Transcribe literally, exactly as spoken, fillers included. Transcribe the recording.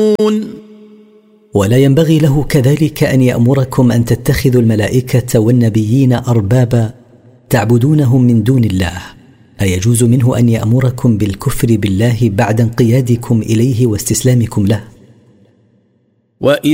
ولا ينبغي له كذلك أن يأمركم أن تتخذوا الملائكة والنبيين أربابا تعبدونهم من دون الله. أيجوز منه أن يأمركم بالكفر بالله بعد انقيادكم إليه واستسلامكم له؟